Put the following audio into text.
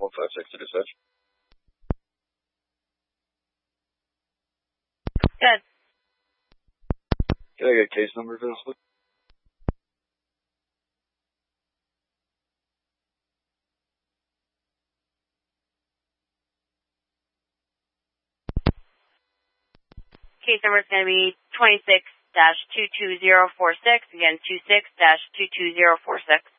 156 to dispatch. Good. Can I get case number for this one? Case number is going to be 26-22046. Again, 26-22046.